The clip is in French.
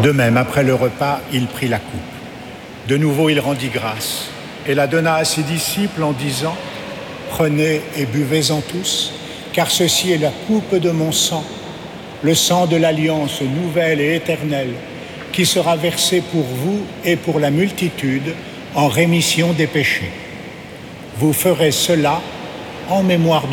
De même, après le repas, il prit la coupe. De nouveau, il rendit grâce et la donna à ses disciples en disant : « Prenez et buvez-en tous, car ceci est la coupe de mon sang, le sang de l'alliance nouvelle et éternelle, qui sera versé pour vous et pour la multitude en rémission des péchés. Vous ferez cela en mémoire de moi. »